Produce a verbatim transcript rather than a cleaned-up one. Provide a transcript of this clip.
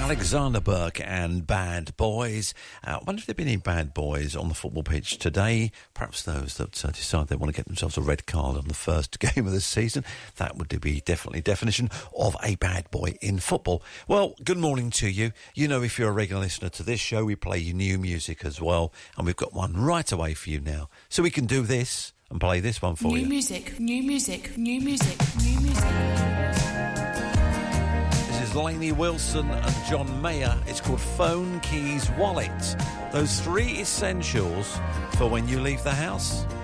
Alexander Burke and Bad Boys. Uh, I wonder if there have been any bad boys on the football pitch today. Perhaps those that uh, decide they want to get themselves a red card on the first game of the season. That would be definitely definition of a bad boy in football. Well, good morning to you. You know, if you're a regular listener to this show, we play you new music as well. And we've got one right away for you now. So we can do this and play this one for new you. New music, new music, new music, new music. Lainey Wilson and John Mayer. It's called Phone, Keys, Wallet. Those three essentials for when you leave the house.